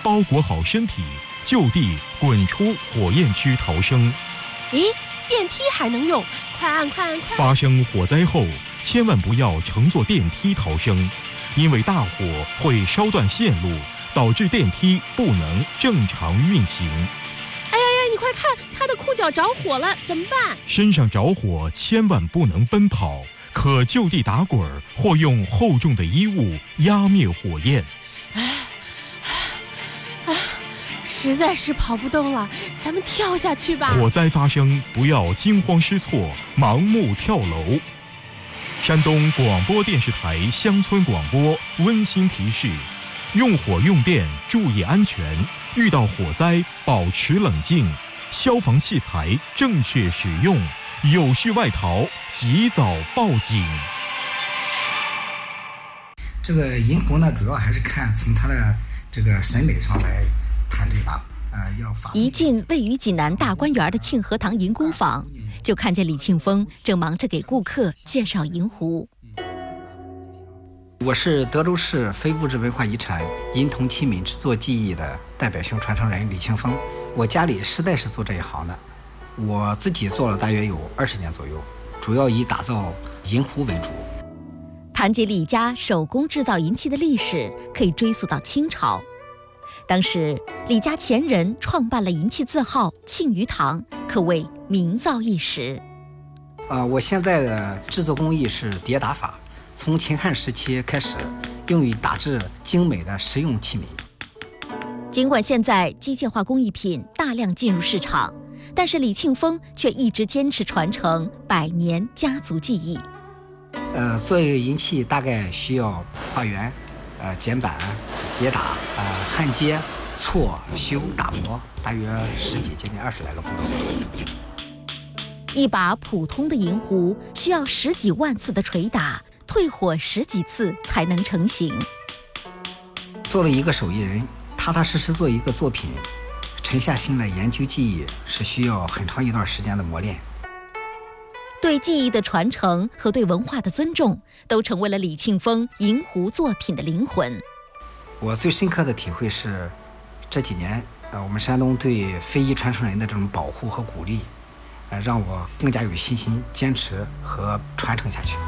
包裹好身体，就地滚出火焰区逃生。 咦，电梯还能用？快按快按快！ 发生火灾后，千万不要乘坐电梯逃生，因为大火会烧断线路，导致电梯不能正常运行。 哎呀呀，你快看，他的裤脚着火了，怎么办？ 身上着火千万不能奔跑，可就地打滚或用厚重的衣物压灭火焰。 实在是跑不动了，咱们跳下去吧。 火灾发生，不要惊慌失措，盲目跳楼。山东广播电视台乡村广播温馨提示：用火用电注意安全，遇到火灾保持冷静，消防器材正确使用，有序外逃及早报警。 这个银狐呢，主要还是看从它的这个审美上来谈这把。 一进位于济南大观园的庆和堂银工坊，就看见李庆峰正忙着给顾客介绍银壶。 我是德州市非物质文化遗产银铜器皿制作技艺的代表性传承人李庆峰。我家里实在是做这一行的，我自己做了大约有20年左右，主要以打造银壶为主。 谈及李家手工制造银器的历史，可以追溯到清朝。当时李家前人创办了银器字号庆余堂，可谓名噪一时。 我现在的制作工艺是叠打法，从秦汉时期开始用于打制精美的实用器皿。 尽管现在机械化工艺品大量进入市场，但是李庆峰却一直坚持传承100年家族技艺。 做一个银器大概需要画圆、剪板、叠打、焊接、错、修、打磨，大约10几接近20来个步骤。 一把普通的银壶需要10几万次的捶打，退火10几次才能成型。 做了一个手艺人，踏踏实实做一个作品，沉下心来研究技艺，是需要很长一段时间的磨练。 对技艺的传承和对文化的尊重，都成为了李庆峰银壶作品的灵魂。 我最深刻的体会是，这几年我们山东对非遗传承人的这种保护和鼓励，让我更加有信心坚持和传承下去。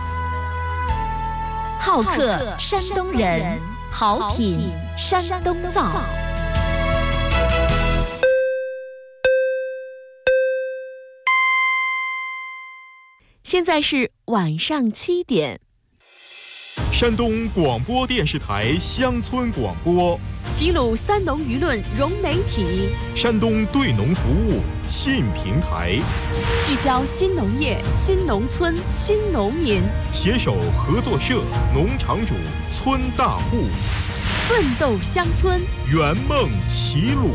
好客山东人，好品山东造。 现在是晚上7点。 山东广播电视台乡村广播， 齐鲁三农舆论融媒体， 山东对农服务新平台， 聚焦新农业、新农村、新农民， 携手合作社、农场主、村大户， 奋斗乡村， 圆梦齐鲁。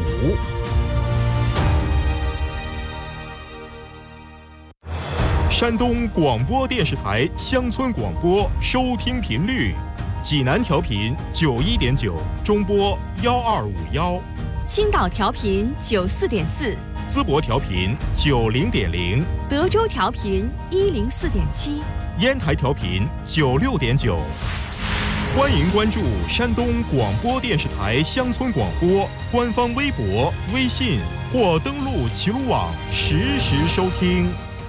山东广播电视台乡村广播收听频率：济南调频91.9，中波1251； 青岛调频94.4， 淄博调频90.0， 德州调频104.7， 烟台调频96.9。欢迎关注山东广播电视台乡村广播官方微博、微信，或登录齐鲁网实时收听。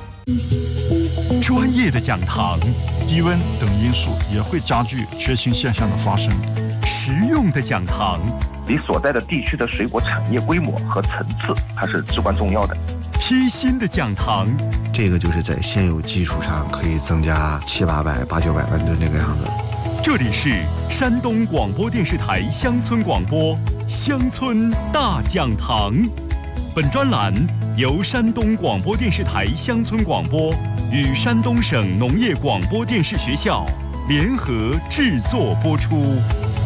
专业的讲堂， 低温等因素也会加剧缺氢现象的发生。 实用的讲堂， 你所在的地区的水果产业规模和层次，它是至关重要的。 贴心的讲堂， 这个就是在现有基础上可以增加700-800、800-900万吨这个样子。 这里是山东广播电视台乡村广播乡村大讲堂。本专栏由山东广播电视台乡村广播与山东省农业广播电视学校联合制作播出。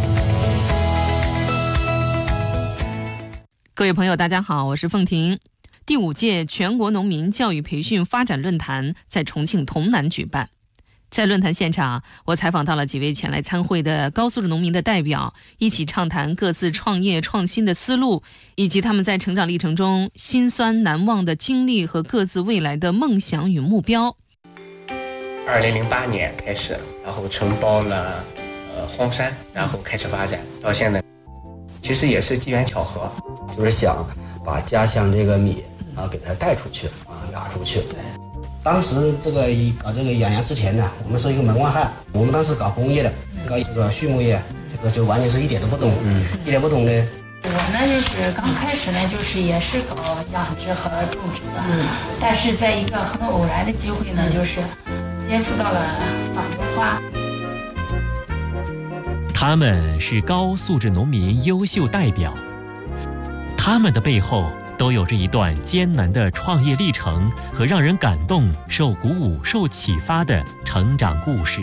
各位朋友大家好，我是凤婷。第5届全国农民教育培训发展论坛在重庆潼南举办。在论坛现场，我采访到了几位前来参会的高素质农民的代表，一起畅谈各自创业创新的思路，以及他们在成长历程中辛酸难忘的经历和各自未来的梦想与目标。 2008年开始，然后承包了荒山，然后开始发展到现在。 其实也是机缘巧合， 就是想把家乡这个米给它带出去拿出去。 对，当时搞这个养羊之前呢，我们是一个门外汉，我们当时搞工业的，搞这个畜牧业，这个就完全是一点都不懂，一点不懂呢。 我呢就是刚开始呢就是也是搞养殖和种植的，但是在一个很偶然的机会呢，就是接触到了仿真花。 他们是高素质农民优秀代表，他们的背后都有着一段艰难的创业历程和让人感动、受鼓舞、受启发的成长故事。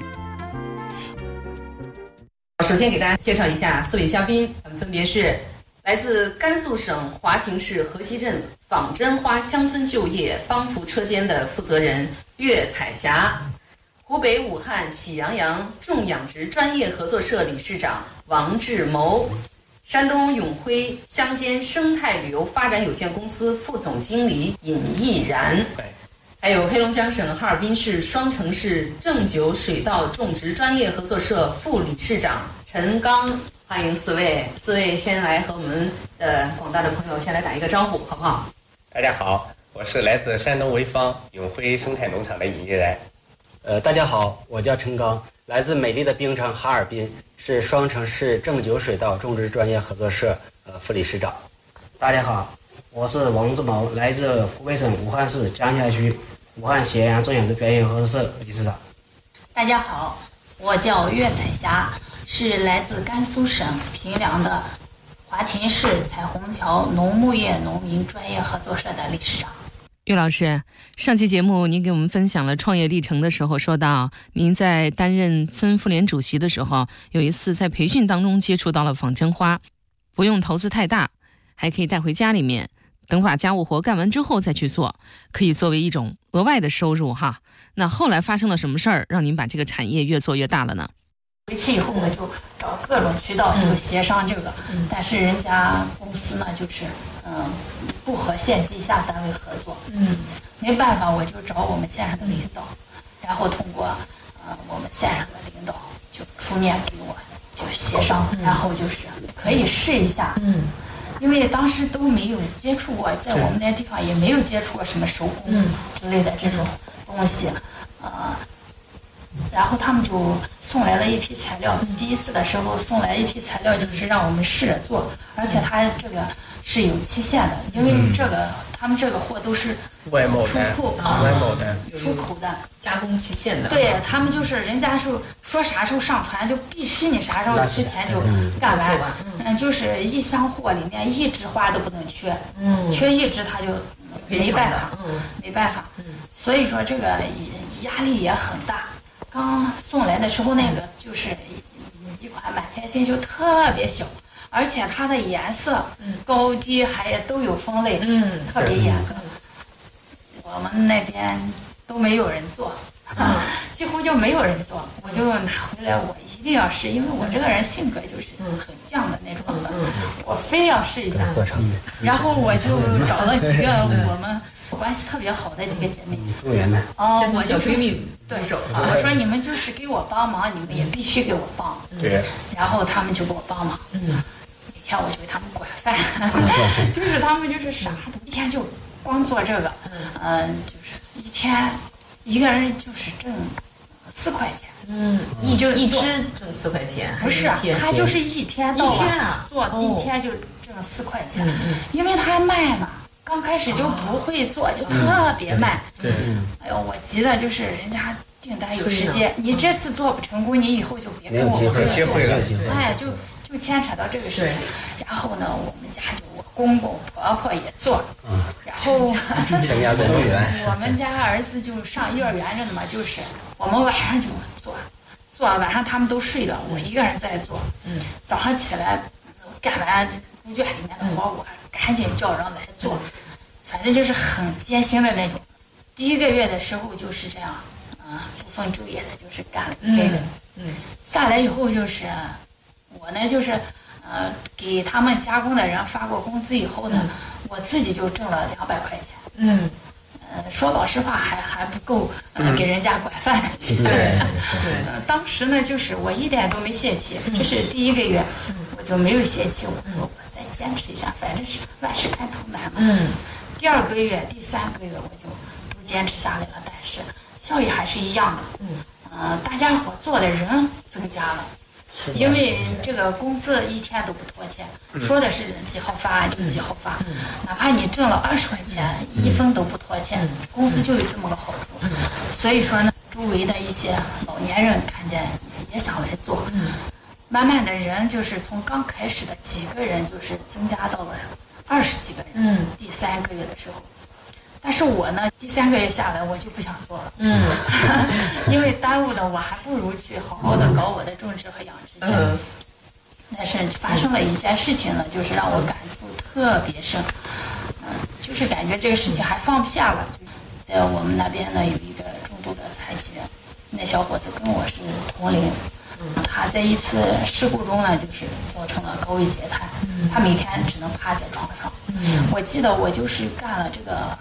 首先给大家介绍一下4位嘉宾，他们分别是来自甘肃省华亭市河西镇仿真花乡村就业帮扶车间的负责人岳彩霞，湖北武汉喜羊羊种养殖专业合作社理事长王志谋，山东永辉乡间生态旅游发展有限公司副总经理尹毅然，还有黑龙江省哈尔滨市双城市正九水稻种植专业合作社副理事长陈刚。欢迎4位先来和我们的广大的朋友先来打一个招呼，好不好？ 大家好，我是来自山东潍坊永辉生态农场的尹毅然。 大家好，我叫陈刚，来自美丽的冰城哈尔滨，是双城市正九水稻种植专业合作社副理事长。 大家好，我是王志谋，来自湖北省武汉市江夏区武汉喜羊羊种养殖专业合作社理事长。 大家好，我叫岳彩霞，是来自甘肃省平凉的华亭市彩虹桥农牧业农民专业合作社的理事长。 岳老师，上期节目您给我们分享了创业历程的时候，说到您在担任村妇联主席的时候，有一次在培训当中接触到了仿真花，不用投资太大，还可以带回家里面，等把家务活干完之后再去做，可以作为一种额外的收入哈。那后来发生了什么事儿，让您把这个产业越做越大了呢？ 回去以后呢，就找各种渠道就协商这个，但是人家公司呢就是不和县级以下单位合作，没办法，我就找我们县上的领导，然后通过我们县上的领导就出面给我就协商，然后就是可以试一下，因为当时都没有接触过，在我们那地方也没有接触过什么手工之类的这种东西，然后他们就送来了一批材料，第一次的时候送来一批材料，就是让我们试着做，而且它这个是有期限的，因为他们这个货都是外贸出口出口的加工期限的。 对，他们就是人家是说啥时候上船，就必须你啥时候之前就干完，就是一箱货里面一枝花都不能缺，缺一枝他就没办法，所以说这个压力也很大。刚送来的时候，那个就是一款满天星，就特别小，而且它的颜色、高低还都有分类，特别严格。我们那边都没有人做，几乎就没有人做，我就拿回来，我一定要试，因为我这个人性格就是很犟的那种的，我非要试一下。然后我就找了几个我们关系特别好的几个姐妹， 动员的我就闺蜜对手，我说你们就是给我帮忙，你们也必须给我帮。 对。 然后他们就给我帮忙。每天我就给他们管饭，就是他们就是啥都一天就光做这个，就是一天一个人就是挣4块钱。 一只挣4块钱？ 不是，他就是一天到晚做，一天就挣4块钱，因为他卖嘛。刚开始就不会做，就特别慢。 对， 哎呦，我急的就是人家订单有时间，你这次做不成功，你以后就别跟我合作。 机会了， 哎，就牵扯到这个事情。然后呢，我们家就我公公婆婆也做，然后全家总动员。 我们家儿子就上幼儿园着呢嘛，就是我们晚上就做晚上他们都睡了，我一个人在做。早上起来干完猪圈里面的活，我赶紧叫人来做，反正就是很艰辛的那种。第1个月的时候就是这样，不分昼夜的，就是干了1个月。下来以后就是我呢，就是给他们加工的人发过工资以后呢，我自己就挣了200块钱。说老实话还不够给人家管饭的钱。当时呢，就是我一点都没泄气，这是第1个月。我就没有泄气，我说我再坚持一下，反正是万事开头难嘛。第2个月、第3个月我就都坚持下来了，但是效益还是一样的。大家伙做的人增加了。因为这个工资一天都不拖欠，说的是几号发就几号发，哪怕你挣了20块钱，1分都不拖欠，公司就有这么个好处。所以说呢，周围的一些老年人看见也想来做，慢慢的人就是从刚开始的几个人，就是增加到了20几个人。第3个月的时候。但是我呢，第3个月下来我就不想做了，因为耽误的我还不如去好好的搞我的种植和养殖去。但是发生了一件事情呢，就是让我感触特别深，就是感觉这个事情还放不下了。在我们那边呢，有一个重度的残疾人，那小伙子跟我是同龄，他在一次事故中呢，就是造成了高位截瘫，他每天只能趴在床上。我记得我就是干了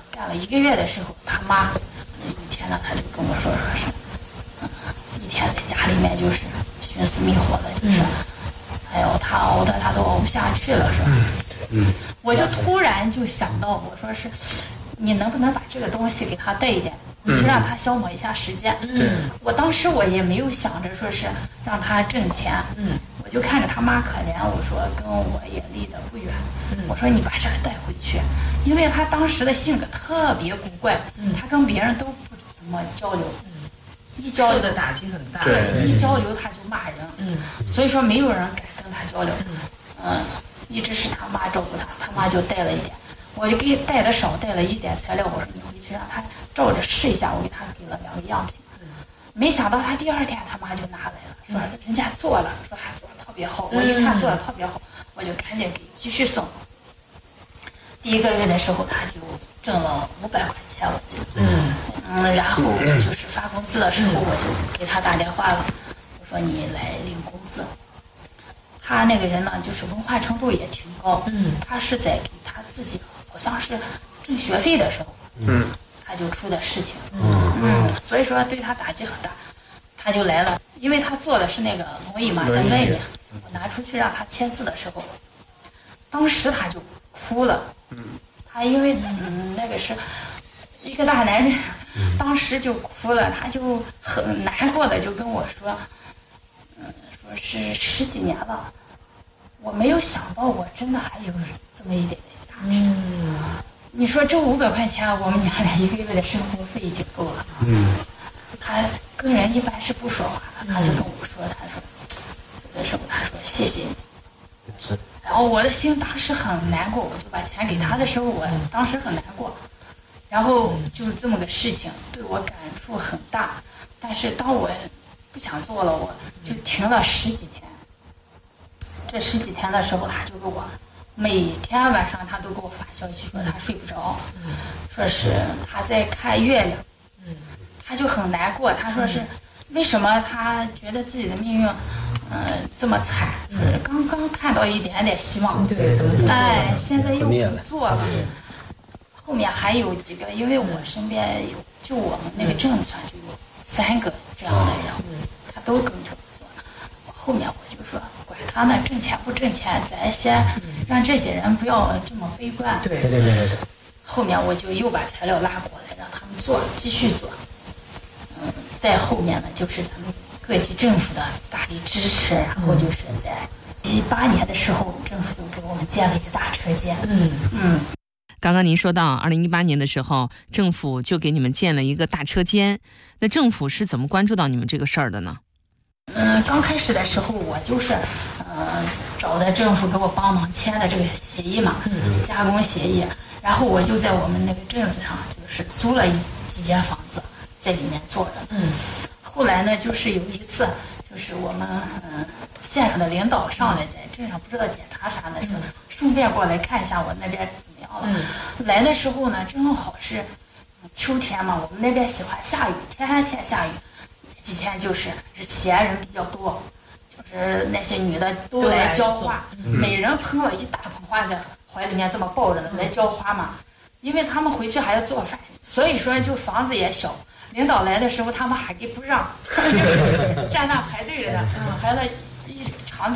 1个月的时候，他妈一天呢，他就跟我说是，一天在家里面就是寻死觅活的，就是，哎呦，他熬的他都熬不下去了，是吧？我就突然就想到，我说是，你能不能把这个东西给他带一点，你去让他消磨一下时间。我当时我也没有想着说是让他挣钱，我就看着他妈可怜，我说跟我也离得不远，我说你把这个带回去，因为他当时的性格特别古怪，他跟别人都不怎么交流，一交流受的打击很大， 对，一交流他就骂人，所以说没有人敢跟他交流，一直是他妈照顾他，他妈就带了一点，我就给带的少，带了一点材料，我说你回去让他照着试一下，我给他给了2个样品，没想到他第2天他妈就拿来了，说人家做了，说还做得特别好，我一看做得特别好，我就赶紧给继续送。第1个月的时候他就挣了500块钱，我记得，然后就是发工资的时候我就给他打电话了，我说你来领工资。他那个人呢，就是文化程度也挺高，他是在给他自己好像是挣学费的时候，他就出的事情，所以说对他打击很大，他就来了，因为他坐的是那个轮椅嘛，在外面，我拿出去让他签字的时候，当时他就哭了，他因为那个是一个大男人，当时就哭了，他就很难过的就跟我说，说是10几年了，我没有想到我真的还有这么一点点价值。你说这500块钱，我们娘俩1个月的生活费就够了。他跟人一般是不说话的，他就跟我说，他说有的时候他说谢谢你。然后我的心当时很难过，我就把钱给他的时候，我当时很难过。然后就这么个事情对我感触很大，但是当我不想做了，我就停了10几天。这10几天的时候，他就给我每天晚上他都给我发消息说他睡不着，说是他在看月亮，他就很难过，他说是为什么他觉得自己的命运这么惨，刚刚看到一点点希望，哎，现在又不做了。后面还有几个，因为我身边有，就我们那个镇子上就有3个这样的人，他都跟着我做。后面我就说，管他呢，挣钱不挣钱，咱先让这些人不要这么悲观。 对。 后面我就又把材料拉过来，让他们做，继续做。再后面呢，就是咱们各级政府的大力支持，然后就是在18年的时候，政府就给我们建了一个大车间。 刚刚您说到2018年的时候，政府就给你们建了一个大车间，那政府是怎么关注到你们这个事儿的呢？ 刚开始的时候我就是找的政府给我帮忙签的这个协议嘛，加工协议，然后我就在我们那个镇子上就是租了几间房子在里面做的。后来呢，就是有一次就是我们县上的领导上来在镇上不知道检查啥呢，说顺便过来看一下我那边怎么样了。来的时候呢，正好是秋天嘛，我们那边喜欢下雨，天天下雨，几天就是闲人比较多，就是那些女的都来浇花，每人捧了一大捧花在怀里面这么抱着的来浇花嘛，因为他们回去还要做饭，所以说就房子也小。领导来的时候，他们还给不让，就是站那排队着，排了一长队，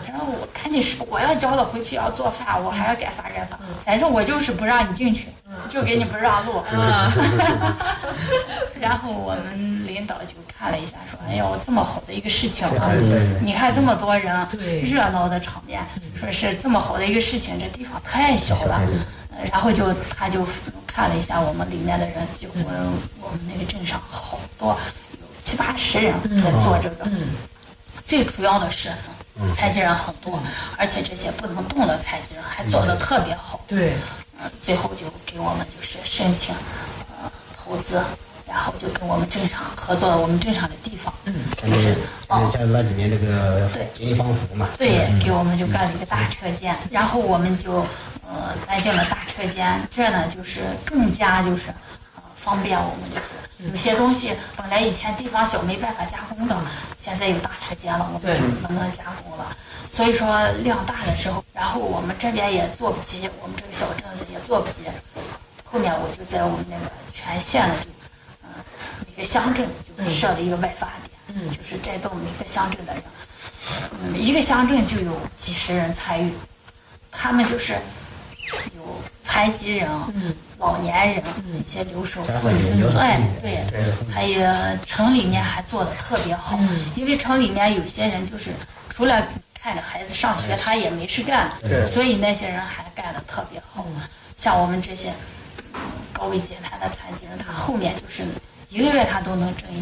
说我赶紧我要交了回去要做饭，我还要改啥法，反正我就是不让你进去，就给你不让路。然后我们领导就看了一下，说：“哎呦，这么好的一个事情啊！你看这么多人，热闹的场面，说是这么好的一个事情，这地方太小了。”然后他就看了一下我们里面的人，结果我们那个镇上好多有70、80人在做这个。最主要的是残疾人很多，而且这些不能动的残疾人还做得特别好。 对， 最后就给我们就是申请投资，然后就跟我们镇上合作了我们镇上的地方。 就是像那里面那个吉利帮扶嘛。 对，给我们就盖了一个大车间，然后我们就搬进了大车间，这呢就是更加就是方便我们，就是有些东西本来以前地方小没办法加工的，现在有大车间了，我们就能加工了。所以说量大的时候，然后我们这边也做不及，我们这个小镇子也做不及。后面我就在我们那个全县呢，就每个乡镇就设了一个外发点，就是带动每个乡镇的人，一个乡镇就有几十人参与，他们就是有残疾人、老年人、一些留守妇女，对，还有城里面还做的特别好，因为城里面有些人就是除了看着孩子上学，他也没事干，所以那些人还干得特别好。像我们这些高位截瘫的残疾人，他后面就是1个月他都能挣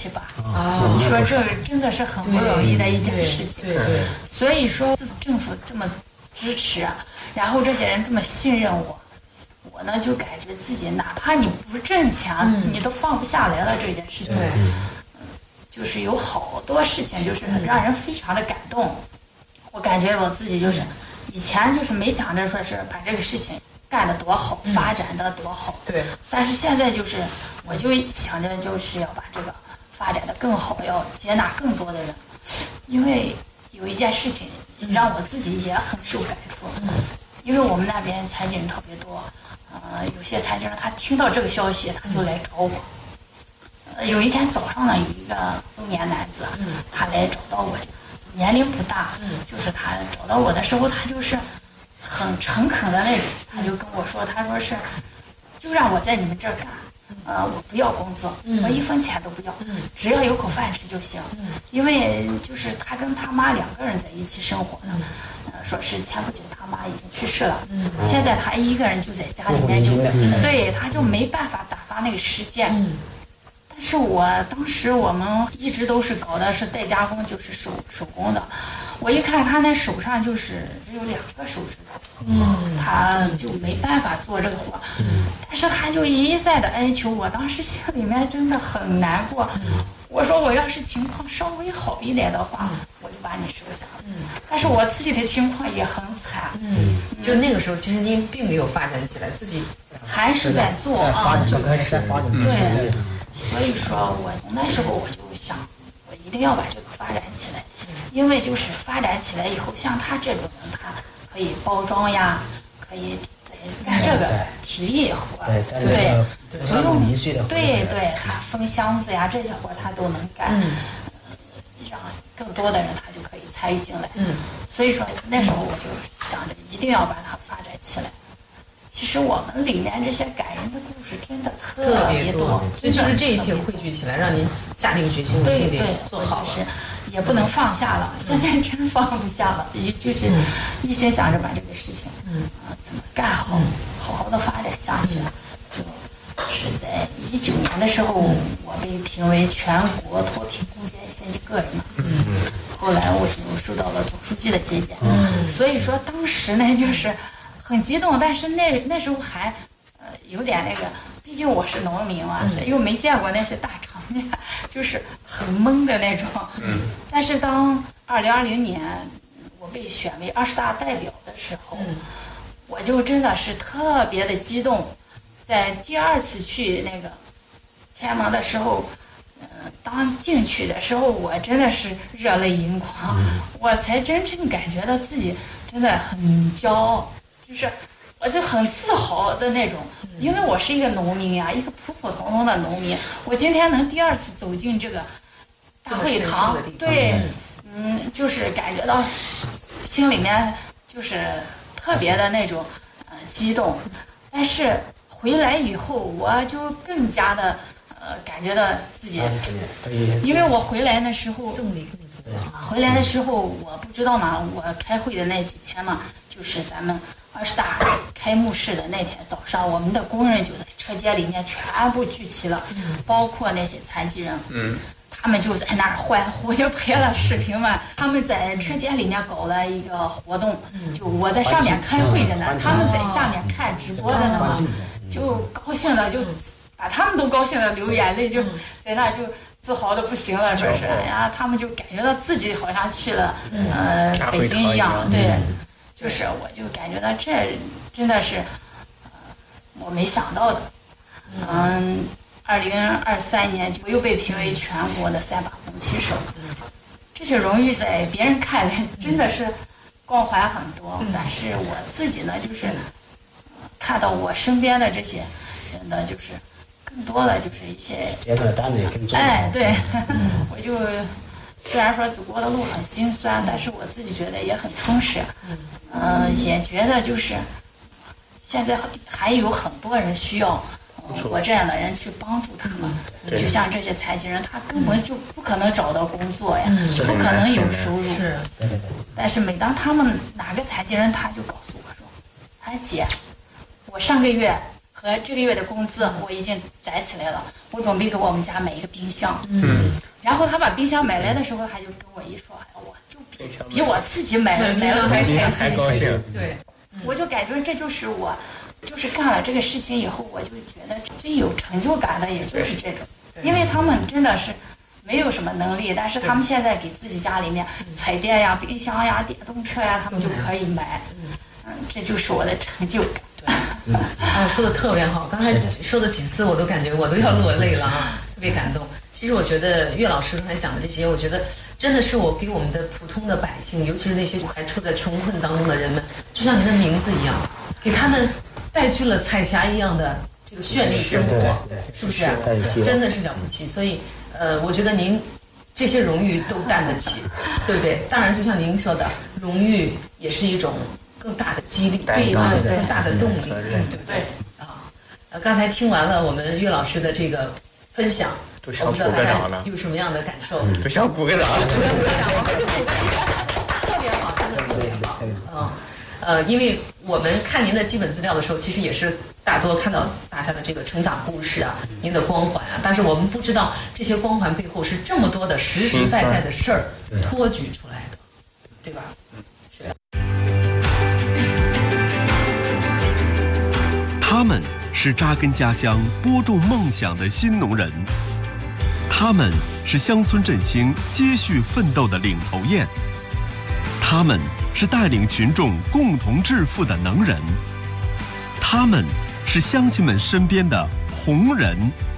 1700，你说这真的是很不容易的一件事情。所以说政府这么支持，然后这些人这么信任我呢就感觉自己哪怕你不挣钱，你都放不下来了这件事情。就是有好多事情就是让人非常的感动。我感觉我自己就是以前就是没想着说是把这个事情干得多好，发展得多好。但是现在就是我就想着就是要把这个发展得更好，要接纳更多的人。因为有一件事情让我自己也很受感触，因为我们那边残疾人特别多，有些残疾人他听到这个消息他就来找我。有一天早上呢，有一个中年男子，他来找到我，年龄不大，就是他找到我的时候，他就是很诚恳的那种，他就跟我说，他说是，就让我在你们这儿干，我不要工资，我1分钱都不要，只要有口饭吃就行。因为就是他跟他妈2个人在一起生活呢，说是前不久他妈已经去世了，现在他1个人就在家里面对，他就没办法打发那个时间。但是当时我们一直都是搞的是代加工，就是手工的。我一看他那手上就是只有2个手指头，他就没办法做这个活。但是他就一再的哀求我，当时心里面真的很难过。我说我要是情况稍微好一点的话，我就把你收下。但是我自己的情况也很惨。 就那个时候，其实您并没有发展起来，自己还是在做啊，刚开始在发展。 对，所以说我从那时候我就想，我一定要把这个发展起来，因为就是发展起来以后，像他这种人，他可以包装呀，可以干这个体力活，对，不用，对，他封箱子呀这些活他都能干，让更多的人他就可以参与进来。所以说那时候我就想着一定要把它发展起来。其实我们里面这些感人的故事真的特别多， 所以就是这一切汇聚起来，让您下定决心，一定得做好了， 也不能放下了。现在真放不下了，就是一心想着把这个事情，怎么干好，好好的发展下去。就是在19年的时候，我被评为全国脱贫攻坚县级个人嘛。后来我就受到了总书记的接见，所以说当时呢就是很激动，但是那时候还有点那个，毕竟我是农民嘛，所以又没见过那些大场面，就是很懵的那种。但是当2020年我被选为20大代表的时候，我就真的是特别的激动。在第2次去那个开门的时候，当进去的时候，我真的是热泪盈眶，我才真正感觉到自己真的很骄傲，就是我就很自豪的那种，因为我是一个农民呀，一个普普通通的农民，我今天能第2次走进这个大会堂，对，就是感觉到心里面就是特别的那种激动。但是回来以后，我就更加的感觉到自己，因为我回来的时候，我不知道嘛，我开会的那几天嘛，就是咱们20大开幕式的那天早上，我们的工人就在车间里面全部聚齐了，包括那些残疾人，他们就在那儿欢呼，就拍了视频嘛。他们在车间里面搞了一个活动，就我在上面开会着呢，他们在下面看直播着呢嘛，就高兴的就把他们都高兴的流眼泪，就在那儿就自豪的不行了，说是哎呀，他们就感觉到自己好像去了北京一样，对，就是我就感觉到这真的是我没想到的。2023年我又被评为全国的3把红旗手，这些荣誉在别人看来真的是光环很多，但是我自己呢，就是看到我身边的这些人呢，就是更多的就是一些哎，对，我就虽然说走过的路很心酸，但是我自己觉得也很充实，也觉得就是现在还有很多人需要我这样的人去帮助他们，就像这些残疾人，他根本就不可能找到工作呀，不可能有收入。是，但是每当他们哪个残疾人，他就告诉我说：“哎姐，我上个月和这个月的工资我已经攒起来了，我准备给我们家买一个冰箱。”然后他把冰箱买来的时候，他就跟我一说：“哎，我就比我自己买了还高兴。” 对，我就感觉这就是我。就是干了这个事情以后，我就觉得最有成就感的，也就是这种，因为他们真的是没有什么能力，但是他们现在给自己家里面彩电呀、冰箱呀、电动车呀，他们就可以买，这就是我的成就感。 说的特别好，刚才说的几次，我都感觉我都要落泪了啊，特别感动。其实我觉得岳老师刚才讲的这些，我觉得真的是我给我们的普通的百姓，尤其是那些还处在穷困当中的人们，就像您的名字一样，给他们带去了彩霞一样的这个绚丽生活，是不是？真的是了不起。所以，我觉得您这些荣誉都担得起，对不对？当然，就像您说的，荣誉也是一种更大的激励，对，更大的动力，对不对？刚才听完了我们岳老师的这个分享，我不知道大家有什么样的感受？ 都想鼓个掌， 我们就鼓个掌，特别好，真的特别好。因为我们看您的基本资料的时候，其实也是大多看到大家的这个成长故事啊，您的光环啊，但是我们不知道这些光环背后是这么多的实实在在的事儿托举出来的，对吧？ 他们是扎根家乡、播种梦想的新农人，他们是乡村振兴、接续奋斗的领头雁，他们是带领群众共同致富的能人，他们是乡亲们身边的红人。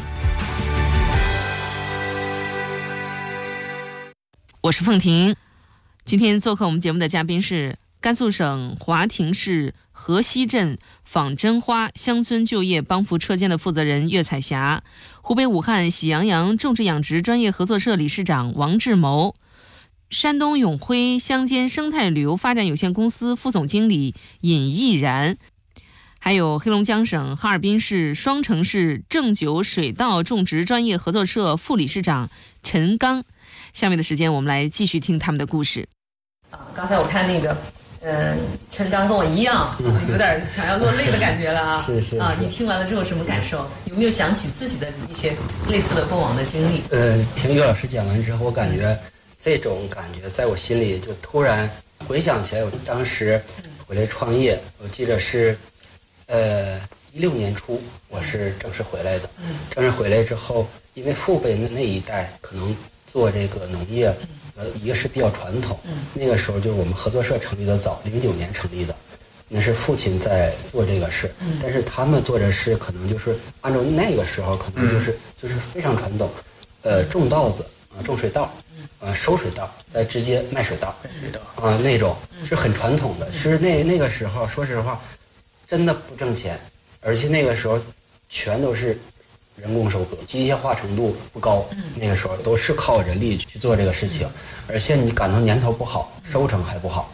我是凤婷，今天做客我们节目的嘉宾是甘肃省华亭市河西镇仿真花乡村就业帮扶车间的负责人岳彩霞，湖北武汉喜羊羊种植养殖专业合作社理事长王志谋，山东永辉乡间生态旅游发展有限公司副总经理尹毅然，还有黑龙江省哈尔滨市双城市正九水稻种植专业合作社副理事长陈刚。下面的时间我们来继续听他们的故事。刚才我看那个陈刚跟我一样，有点想要落泪的感觉了啊！是啊，你听完了之后什么感受？有没有想起自己的一些类似的过往的经历？ 听岳老师讲完之后，我感觉这种感觉在我心里就突然回想起来，我当时回来创业，我记得是16年初我是正式回来的。正式回来之后，因为父辈那一代可能做这个农业。一个是比较传统，那个时候就是我们合作社成立的早，09年成立的，那是父亲在做这个事，但是他们做的事可能就是按照那个时候可能就是非常传统，种稻子种水稻，收水稻，再直接卖水稻，那种是很传统的，是那个时候说实话，真的不挣钱，而且那个时候全都是人工收割，机械化程度不高，那个时候都是靠人力去做这个事情，而且你赶到年头不好，收成还不好，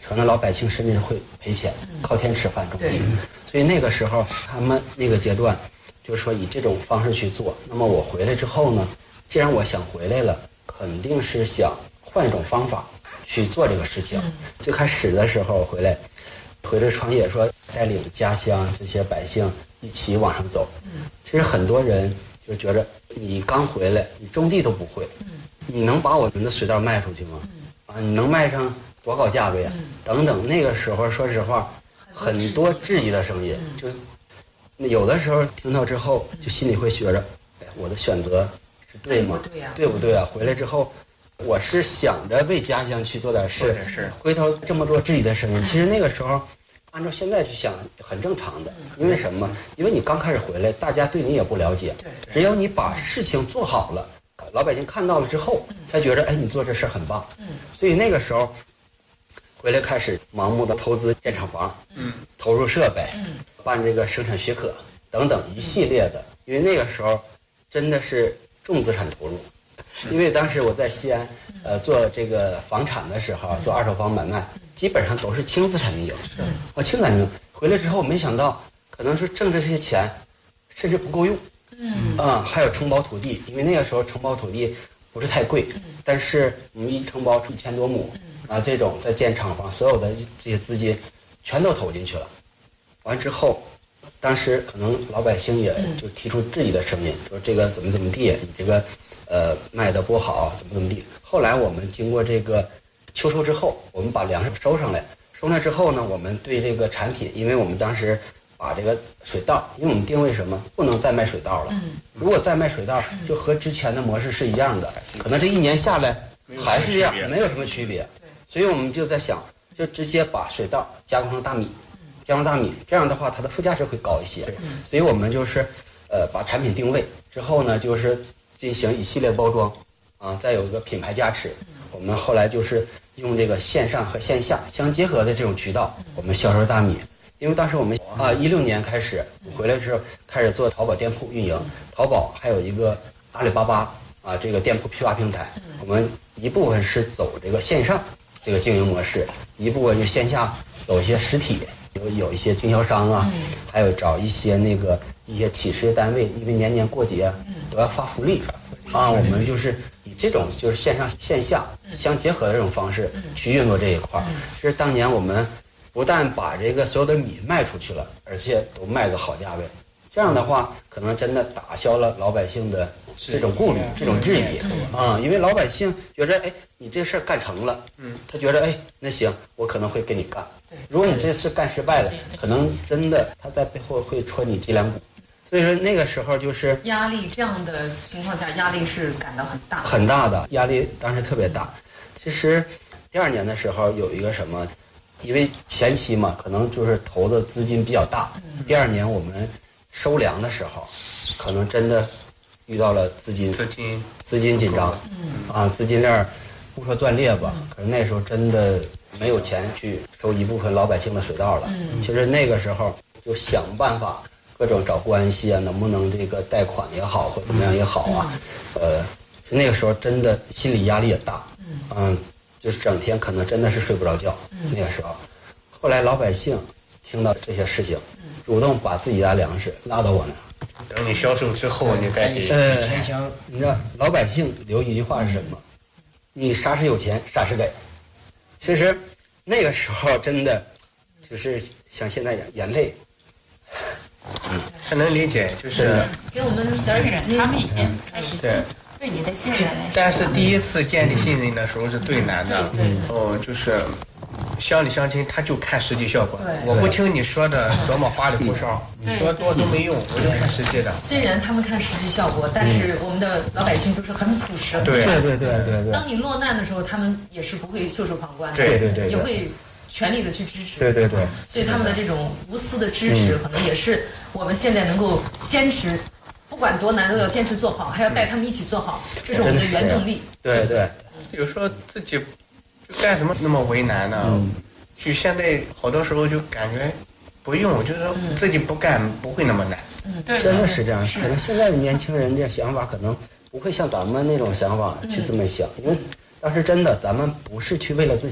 可能老百姓甚至会赔钱，靠天吃饭种地。所以那个时候他们那个阶段，就是说以这种方式去做。那么我回来之后呢，既然我想回来了，肯定是想换一种方法去做这个事情。最开始的时候回来创业，说带领家乡这些百姓一起往上走。其实很多人就觉得你刚回来，你种地都不会，你能把我们的水稻卖出去吗？你能卖上多高价位啊？等等。那个时候说实话，很多质疑的声音，就是有的时候听到之后，就心里会觉着，我的选择是对吗？对不对啊？回来之后，我是想着为家乡去做点事，回头这么多质疑的声音，其实那个时候按照现在去想很正常的。因为什么？因为你刚开始回来，大家对你也不了解，只有你把事情做好了，老百姓看到了之后，才觉得你做这事很棒。所以那个时候回来开始盲目的投资建厂房，投入设备，办这个生产许可等等一系列的。因为那个时候真的是重资产投入。因为当时我在西安做这个房产的时候，做二手房买卖，基本上都是轻资产运营。轻资产运营回来之后，没想到可能是挣这些钱甚至不够用。还有承包土地，因为那个时候承包土地不是太贵，但是我们一承包1000多亩，这种在建厂房，所有的这些资金全都投进去了。完之后，当时可能老百姓也就提出质疑的声音，说这个怎么地，你这个卖的不好，怎么地。后来我们经过这个秋收之后，我们把粮食收上来之后呢，我们对这个产品，因为我们当时把这个水稻，因为我们定位什么，不能再卖水稻了。如果再卖水稻，就和之前的模式是一样的，可能这一年下来还是这样，没有什么区别。所以我们就在想，就直接把水稻加工成大米，这样的话它的附加值会高一些。所以我们就是把产品定位之后呢，就是进行一系列包装，再有一个品牌加持。我们后来就是用这个线上和线下相结合的这种渠道，我们销售大米。因为当时我们16年开始回来之后，开始做淘宝店铺运营，淘宝还有一个阿里巴巴这个店铺批发平台，我们一部分是走这个线上这个经营模式，一部分就线下有一些实体，有一些经销商还有找一些一些企事业单位，因为年年过节都要发福利我们就是以这种就是线上线下相结合的这种方式去运作这一块。其实当年我们不但把这个所有的米卖出去了，而且都卖个好价位。这样的话，可能真的打消了老百姓的这种顾虑、这种质疑因为老百姓觉着，你这事儿干成了，他觉着，那行，我可能会跟你干。如果你这事干失败了，可能真的他在背后会戳你脊梁骨。所以说那个时候就是压力，这样的情况下，压力是感到很大的压力，当时特别大。其实第2年的时候有一个什么，因为前期嘛，可能就是投的资金比较大。第2年我们收粮的时候，可能真的遇到了资金紧张，资金链不说断裂吧，可是那时候真的没有钱去收一部分老百姓的水稻了。其实那个时候就想办法，各种找关系能不能这个贷款也好，或怎么样也好那个时候真的心理压力也大，就是整天可能真的是睡不着觉。那个时候，后来老百姓听到这些事情，主动把自己家粮食拉到我那儿。 等你销售之后，你再给。 你知道老百姓留一句话是什么？你啥时有钱，啥时给。其实那个时候真的就是像现在眼泪。 很能理解，就是给我们点纸巾， 他们已经开始对你的信任。 但是第一次建立信任的时候是最难的。就是乡里乡亲他就看实际效果。我不听你说的多么花里胡哨，你说多都没用，我就看实际的。 虽然他们看实际效果，但是我们的老百姓都是很朴实的。 对。 当你落难的时候，他们也是不会袖手旁观的。 对。 也会全力的去支持。 对。 所以他们的这种无私的支持，可能也是我们现在能够坚持，不管多难都要坚持做好，还要带他们一起做好，这是我们的原动力。 对。 有时候自己干什么那么为难呢？就现在好多时候就感觉不用，就是说自己不干不会那么难。 真的是这样。可能现在的年轻人这想法可能不会像咱们那种想法去这么想，因为当时真的咱们不是去为了自己，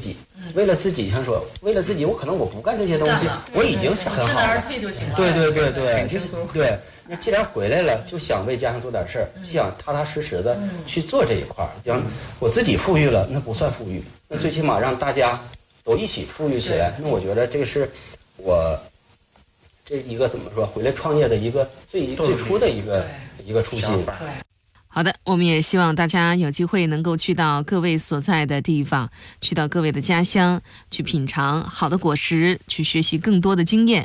为了自己，像说为了自己，我可能我不干这些东西，我已经是很好的。知难而退就行了。对，那既然回来了，就想为家乡做点事儿，就想踏踏实实的去做这一块儿。让我自己富裕了，那不算富裕，那最起码让大家都一起富裕起来。那我觉得这个是我这一个怎么说，回来创业的一个最初的一个初心。 好的，我们也希望大家有机会能够去到各位所在的地方，去到各位的家乡，去品尝好的果实，去学习更多的经验。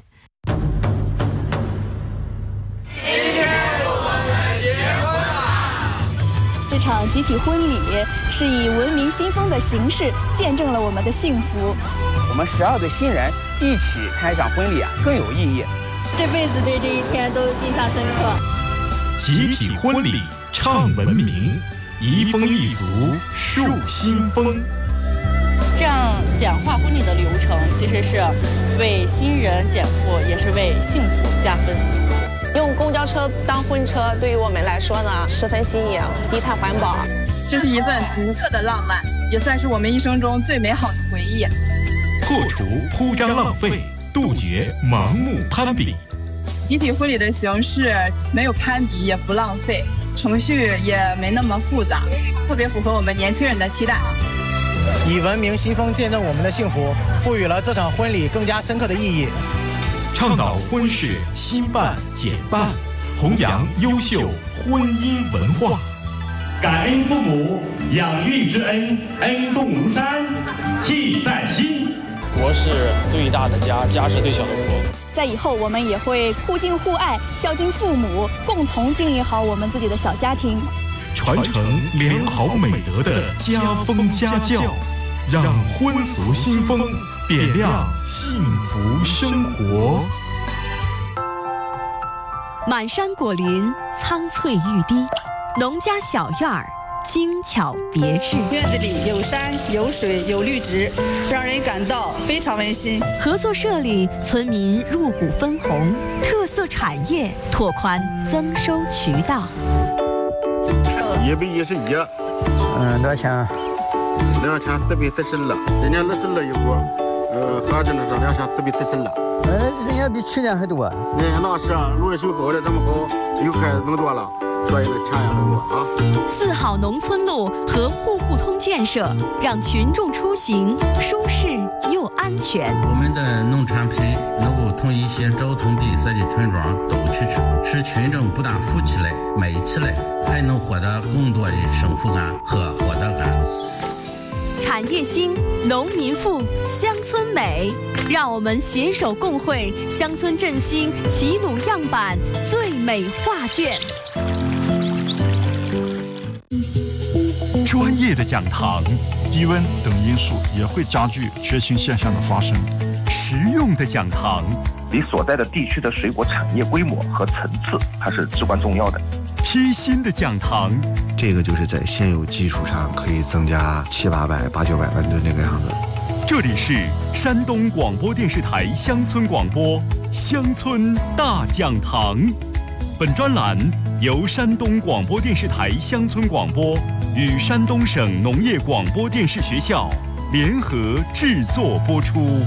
这场集体婚礼是以文明新风的形式见证了我们的幸福。 我们12对新人一起参与一场婚礼更有意义。 这辈子对这一天都印象深刻。 集体婚礼唱文明，移风易俗树新风。 这样简化婚礼的流程，其实是为新人减负，也是为幸福加分。 用公交车当婚车，对于我们来说呢，十分新颖，低碳环保。 这是一份独特的浪漫，也算是我们一生中最美好的回忆。 破除铺张浪费，杜绝盲目攀比。 集体婚礼的形式没有攀比，也不浪费，程序也没那么复杂，特别符合我们年轻人的期待。 以文明新风见证我们的幸福，赋予了这场婚礼更加深刻的意义。 倡导婚事新办简办，弘扬优秀婚姻文化。 感恩父母养育之恩，恩重如山，记在心。 国是对大的家，家是对小的国。 在以后，我们也会互敬互爱，孝敬父母，共同经营好我们自己的小家庭， 传承良好美德的家风家教，让婚俗新风点亮幸福生活。 满山果林，苍翠欲滴，农家小院儿，精巧别致。 院子里有山有水有绿植，让人感到非常温馨。 合作社里，村民入股分红，特色产业拓宽增收渠道。 111， 多少钱 ？2440了，人家60了一锅，合着呢是2440了。 人家比去年还多。 那是路也修好了，这么好，又开始更多了，所以呢钱也更多啊。 4号农村路和户户通建设，让群众出行舒适又安全。 我们的农产品能够从一些交通闭塞的村庄都去使群众不但富起来、美起来，还能获得更多的幸福感和获得感。 产业兴，农民富，乡村美，让我们携手共绘乡村振兴齐鲁样板最美画卷。 专业的讲堂， 低温等因素也会加剧缺勤现象的发生。 实用的讲堂， 你所在的地区的水果产业规模和层次，它是至关重要的。 贴心的讲堂， 这个就是在现有基础上可以增加700-800、800-900万吨这个样子。 这里是山东广播电视台乡村广播乡村大讲堂。本专栏由山东广播电视台乡村广播与山东省农业广播电视学校联合制作播出。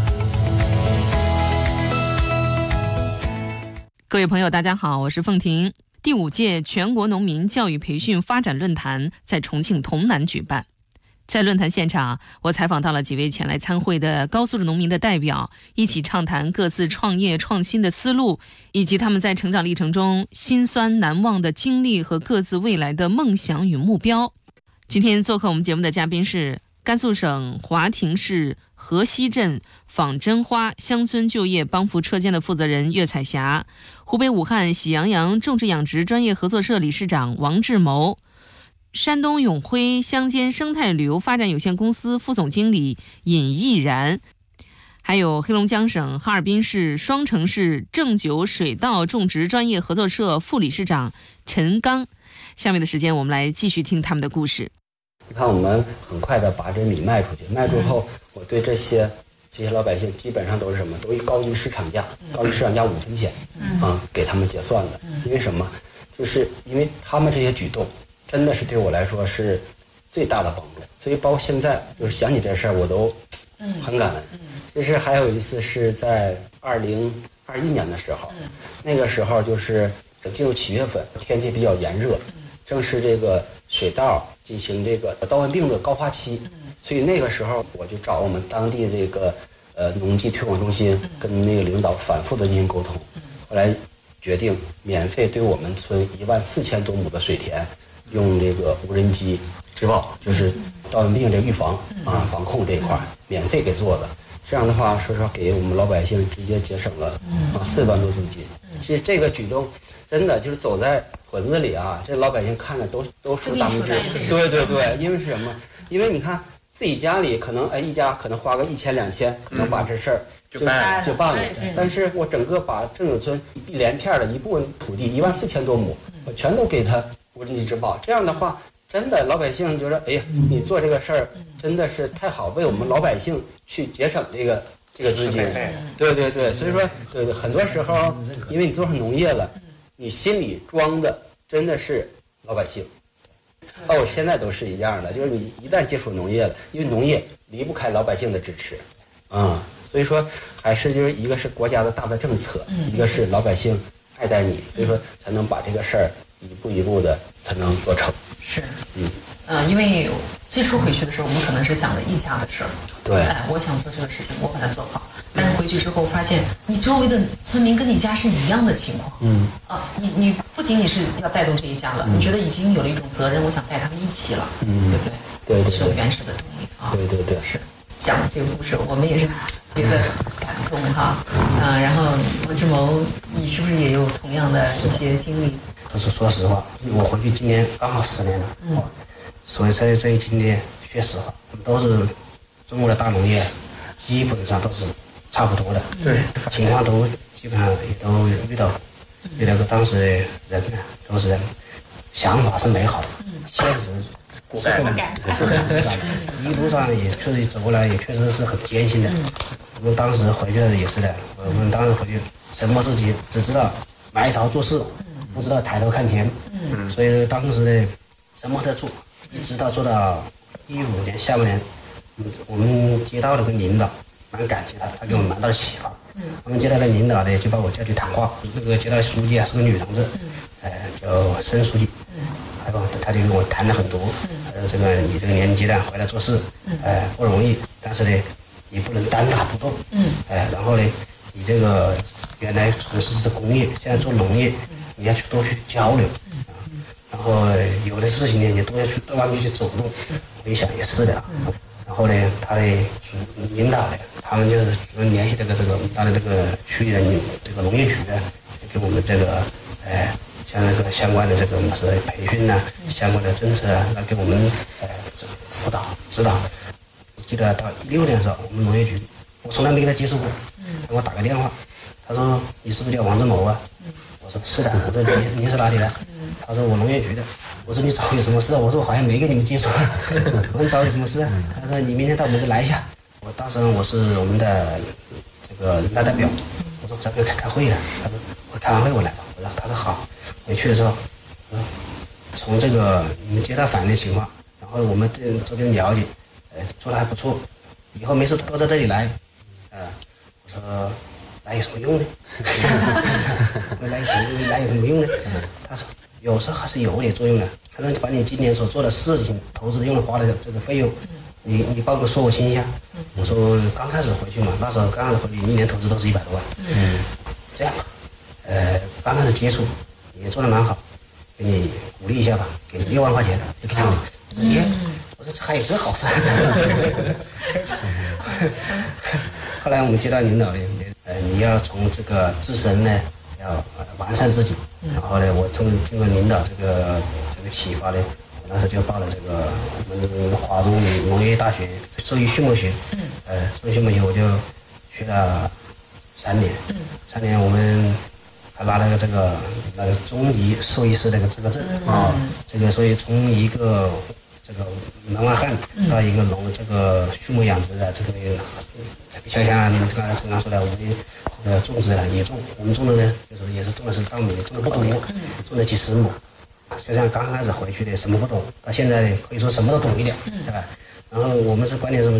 各位朋友大家好，我是凤婷。第5届全国农民教育培训发展论坛在重庆潼南举办。在论坛现场，我采访到了几位前来参会的高素质农民的代表，一起畅谈各自创业创新的思路，以及他们在成长历程中辛酸难忘的经历和各自未来的梦想与目标。今天做客我们节目的嘉宾是甘肃省华亭市河西镇仿真花乡村就业帮扶车间的负责人岳彩霞，湖北武汉喜羊羊种植养殖专业合作社理事长王志谋，山东永辉乡间生态旅游发展有限公司副总经理尹毅然，还有黑龙江省哈尔滨市双城市正九水稻种植专业合作社副理事长陈刚。下面的时间我们来继续听他们的故事。 你看，我们很快的把这米卖出去，卖出后，我对这些老百姓基本上都是什么，都高于市场价，高于市场价5分钱，给他们结算的。因为什么？就是因为他们这些举动，真的是对我来说是最大的帮助。所以包括现在，就是想起这事儿，我都很感恩。其实还有一次是在2021年的时候，那个时候就是进入7月份，天气比较炎热，正是这个水稻进行这个稻瘟病的高发期，所以那个时候我就找我们当地这个农技推广中心跟那个领导反复的进行沟通，后来决定免费对我们村14000多亩的水田用这个无人机植保，就是稻瘟病这预防防控这一块免费给做的。这样的话，说实话，给我们老百姓直接节省了4万多资金。其实这个举动真的就是走在屯子里啊，这老百姓看着都竖大拇指。对，因为是什么？因为你看自己家里可能一家可能花个1000、2000，可能把这事儿就办了。但是我整个把正友村一连片的一部分土地14000多亩，我全都给他无人机植保。这样的话，真的老百姓觉得，哎呀，你做这个事儿真的是太好，为我们老百姓去节省这个资金。对，所以说对，很多时候因为你做上农业了，你心里装的真的是老百姓。我现在都是一样的，就是你一旦接触农业了，因为农业离不开老百姓的支持，所以说还是就是一个是国家的大的政策，一个是老百姓爱戴你，所以说才能把这个事儿一步一步的才能做成。 是，因为最初回去的时候，我们可能是想着一家的事儿， 对， 我想做这个事情，我把它做好。但是回去之后发现，你周围的村民跟你家是一样的情况，你不仅仅是要带动这一家了，你觉得已经有了一种责任，我想带他们一起了，对不对？对，是有原始的动力啊。 对，是讲这个故事，我们也是觉得感动哈。然后王志谋，你是不是也有同样的一些经历？ 可是说实话，我回去今年刚好10年了，所以在这今年确实哈，都是中国的大农业，基本上都是差不多的，对，情况都基本上也都遇到过。当时的人呢，都是想法是美好的，现实是很一路上也确实走过来，也确实是很艰辛的。我们当时回去的也是的，我们当时回去什么事情只知道埋头做事，不知道抬头看天，所以当时呢什么都做，一直到做到15年下半年，我们接到了个领导，蛮感谢他给我们蛮大的启发。我们接到的领导呢就把我叫去谈话，那个接到书记是个女同志，叫申书记，他就跟我谈了很多，这个你这个年龄阶段回来做事，不容易，但是呢你不能单打独斗，然后呢你这个原来从事是工业，现在做农业，你要多去交流，然后有的事情呢你都要去到外面去走动。我一想也是的，然后呢他的领导呢，他们就是联系这个他的这个区里的这个农业局呢，给我们这个像那个相关的这个是培训呐，相关的政策啊，来给我们辅导指导。我记得到16年的时候，我们农业局，我从来没跟他接触过，他给我打个电话，他说你是不是叫王志谋啊？我说是的。我说你是哪里的？他说我农业局的。我说你找有什么事啊？我说我好像没跟你们接触。我说你找有什么事啊？他说你明天到我们这来一下。我当时我是我们的这个人大代表，我说咱们开会了。他说我开完会我来吧。他说好。我去的时候，从这个你们接到反映的情况，然后我们这边了解，做得还不错，以后没事多到这里来，我说来有什么用呢？来有什么用呢？他说有时候还是有点作用的。他说把你今年所做的事情、投资用花的这个费用，你报个说我清一下。我说刚开始回去嘛，那时候刚开始回去1年投资都是100多万。这样吧，刚开始接触。也做得蛮好，给你鼓励一下吧，给你6万块钱，就给他们。我说还有这好事。后来我们接到领导呢，你要从这个自身呢要完善自己，然后呢，我经过领导这个启发呢，我当时就报了这个我们华中农业大学兽医畜牧学，兽医畜牧学我就学了3年，3年我们。还拿了这个中医兽医师这个证啊，这个所以从一个这个门外汉到一个这个畜牧养殖的这个像你们刚刚说的，我们这个种植的也种，我们种的呢就是也是种的是稻米，种的不多，种了几10亩，就像刚开始回去的什么不懂，到现在呢可以说什么都懂一点，对吧？然后我们是观点什么呢？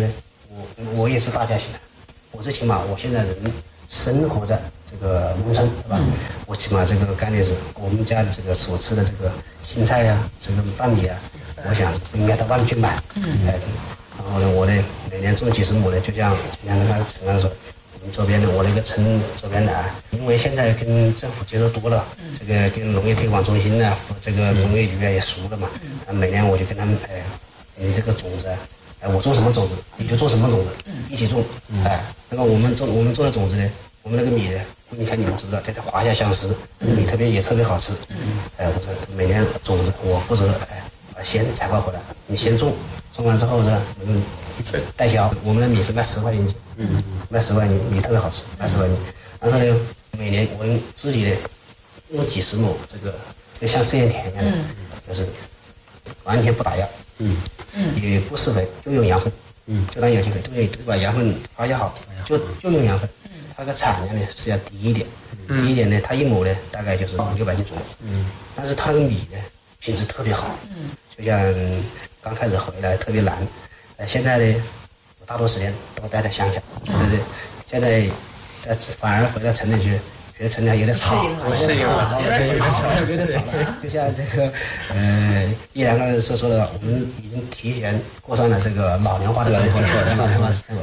我也是大家型的，我最起码我现在人生活在这个农村，对吧？我起码这个概念是我们家的这个所吃的这个青菜呀、这个大米啊，我想不应该到外面去买。然后呢，我呢每年种几十亩呢，就像刚才陈刚说，我们周边的我那个村周边的啊，因为现在跟政府接触多了，这个跟农业推广中心呢，这个农业局啊也熟了嘛，每年我就跟他们你这个种子，我种什么种子，你就种什么种子，一起种，那个我们种的种子呢，我们那个米呢，你看你们知不知道，它华夏相思，那个米也特别好吃，我说每年种子我负责把先采购回来，你先种完之后呢，代销，我们的米是卖10块钱一斤，卖10块钱米特别好吃，卖10块钱，然后呢，每年我自己呢用几十亩这个就像试验田一样的，就是完全不打药。也不施肥，就用羊粪，就当有机肥，就把羊粪发酵好，就用羊粪，它的产量呢是要低一点，呢，它1亩呢大概就是600斤左右，但是它的米呢品质特别好，就像刚开始回来特别难，现在呢我大多时间都待在乡下，对不对？现在反而回到城里去。觉得城里有点吵，有点吵了。就像这个依然刚才说的，我们已经提前过上了这个老年化的生活了。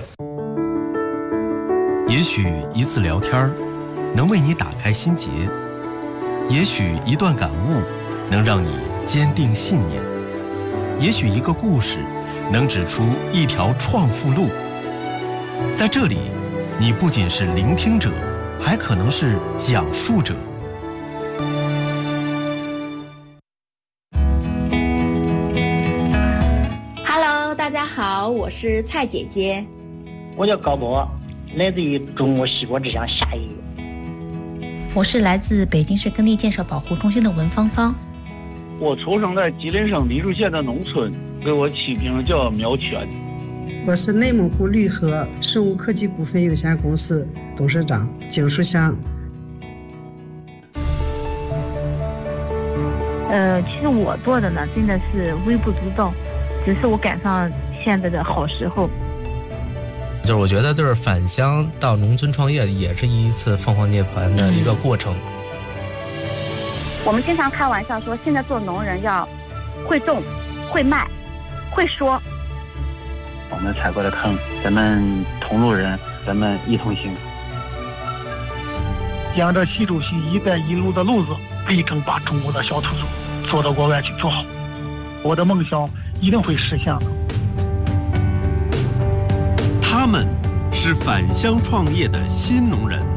也许一次聊天能为你打开心结，也许一段感悟能让你坚定信念，也许一个故事能指出一条创富路。在这里，你不仅是聆听者，还可能是讲述者。 Hello， 大家好，我是蔡姐姐。 我叫高波，来自于中国西国之乡夏邑。 我是来自北京市耕地建设保护中心的文芳芳。 我出生在吉林省黎树县的农村，给我起名叫苗全。 我是内蒙古绿河生物科技股份有限公司董事长景书香。 其实我做的呢，真的是微不足道，只是我赶上现在的好时候。 就是我觉得，就是返乡到农村创业，也是一次凤凰涅槃的一个过程。 我们经常开玩笑说，现在做农人要会种、会卖、会说。 我们踩过的坑，咱们同路人，咱们一同行。 沿着习主席“一带一路”的路子，力争把中国的小土豆做到国外去做好。我的梦想一定会实现的。 他们是返乡创业的新农人，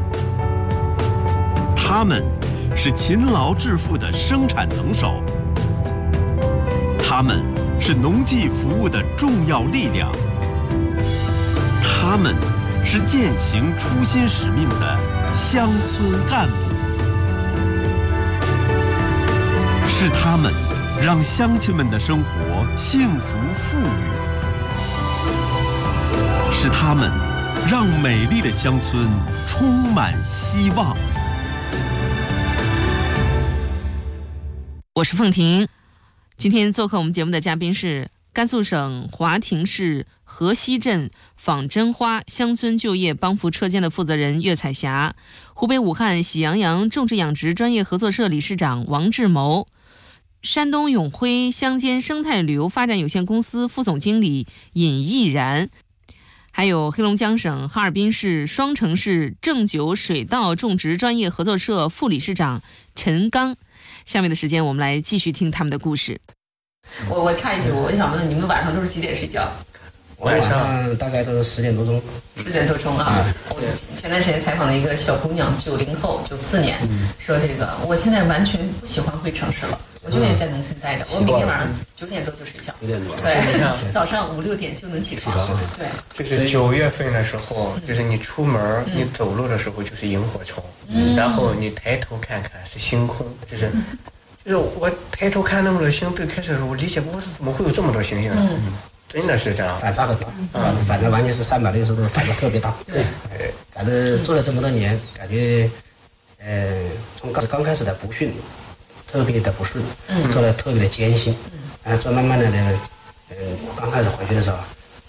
他们是勤劳致富的生产能手，他们是农技服务的重要力量，他们是践行初心使命的乡村干部，是他们让乡亲们的生活幸福富裕，是他们让美丽的乡村充满希望。 我是凤婷，今天做客我们节目的嘉宾是甘肃省华亭市河西镇仿真花乡村就业帮扶车间的负责人岳彩霞，湖北武汉喜羊羊种植养殖专业合作社理事长王志谋，山东永辉乡间生态旅游发展有限公司副总经理尹毅然，还有黑龙江省哈尔滨市双城市正九水稻种植专业合作社副理事长陈刚。下面的时间我们来继续听他们的故事。我插一句，我想问你们晚上都是几点睡觉？ 晚上大概都是10点多钟。 10点多钟啊！我前段时间采访了一个小姑娘，90后，94年，说这个我现在完全不喜欢回城市了，我就愿意在农村待着。我每天晚上9点多就睡觉。9点多。对，早上5、6点就能起床。对。 就是9月份的时候，就是你出门，你走路的时候就是萤火虫，然后你抬头看看是星空，就是我抬头看那么多星，最开始的时候我理解不过怎么会有这么多星星呢？真的是这样， 反差很大，反正完全是360度，反差特别大。对，感觉做了这么多年，感觉从刚开始的不顺，特别的不顺，做的特别的艰辛，做慢慢的呢，我刚开始回去的时候，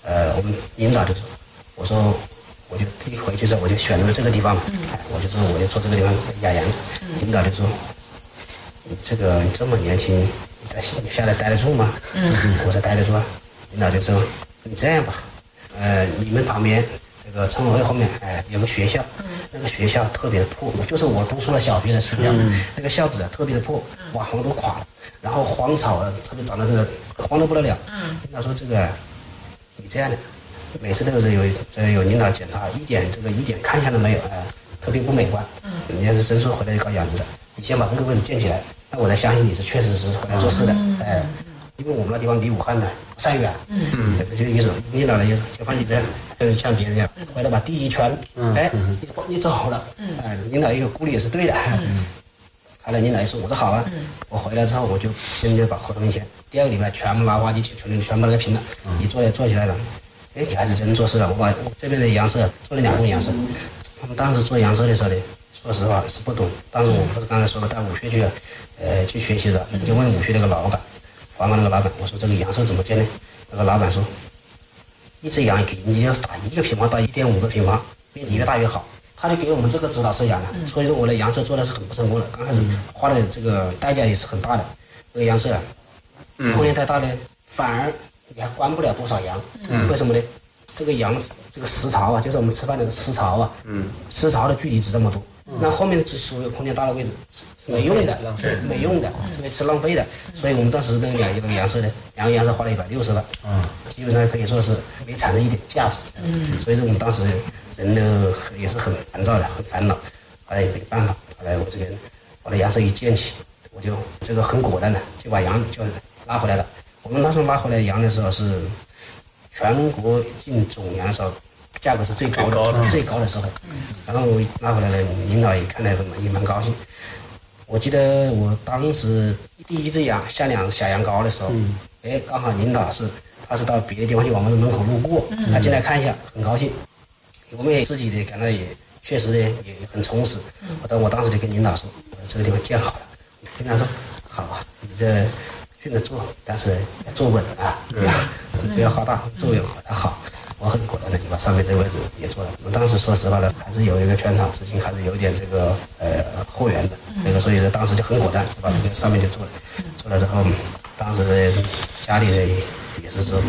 我们领导就说，我说我就一回去之后我就选择了这个地方嘛，我就说我就做这个地方养羊。领导就说，你这么年轻，你下来待得住吗？我说待得住啊。领导就说，你这样吧，你们旁边这个村委会后面有个学校，那个学校特别的破，就是我读书的小学的学校，那个校址特别的破，瓦房都垮了，然后荒草特别长得这个荒得不得了。领导说这个你这样的，每次都是有领导检查，一点看相都没有，特别不美观。人家是真说回来搞养殖的，你先把这个位置建起来，那我才相信你是确实是回来做事的。因为我们那地方离武汉呢不算远，就一种领导呢就放你这样，像别人这样，回来把地一圈，你走了，领导一个顾虑也是对的。后来领导一说，我说好啊，我回来之后我就先把合同一签，第2个礼拜全部拉挖机器，全部那个平了，你做起来了，你还是真做事了。我把这边的羊舍做了2栋羊舍，我们当时做羊舍的时候呢，说实话是不懂，当时我不是刚才说了到武穴去学习的，我就问武穴那个老板。房管那个老板，我说这个羊舍怎么建呢？那个老板说，一只羊给你要打1个平方到1.5个平方，面积越大越好。他就给我们这个指导思想了，所以说我的羊舍做的是很不成功的，刚开始花的这个代价也是很大的。这个羊舍空间太大呢，反而你还关不了多少羊。为什么呢？这个羊这个食槽啊，就是我们吃饭那个食槽啊，食槽的距离只这么多。那后面的所有空间大的位置是没用的，没用的，是为吃浪费的。所以我们当时那个羊舍呢，2个羊舍花了160万，基本上可以说是没产生一点价值。所以说我们当时人都也是很烦躁的，很烦恼。后来也没办法，后来我这边把这羊舍一建起，我就这个很果断的就把羊就拉回来了。我们当时拉回来羊的时候是全国进总羊的时候。价格是最高的时候，然后拉回来了，领导也看得也蛮高兴。我记得我当时第1只羊下2小羊羔的时候，刚好领导他是到别的地方去往我们门口路过，他进来看一下，很高兴。我们也自己的感到也确实也很充实。我当时就跟领导说，我说这个地方建好了。领导说好啊，你这训着做，但是要做稳啊，不要好大，做稳好。我很果断的就把上面这个位置也做了。我们当时说实话呢，还是有一个全场资金，还是有点这个后援的，这个所以说当时就很果断，就把这个上面就做了。做了之后，当时的家里的也是说